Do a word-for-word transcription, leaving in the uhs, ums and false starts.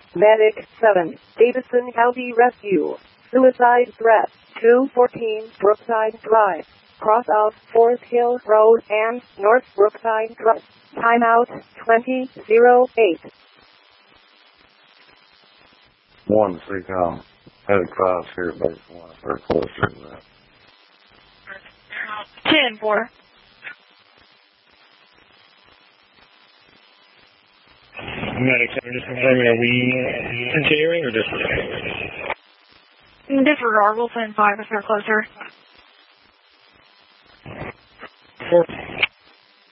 Medic seven, Davidson County Rescue. Suicide threat, two fourteen Brookside Drive. Cross out Forest Hill Road and North Brookside Drive. Timeout twenty oh eight. One, three, count. Head across here, base one, or closer to that. ten four. Medic seven, just confirming, are we continuing or just... Disregard, we'll send five if they're closer.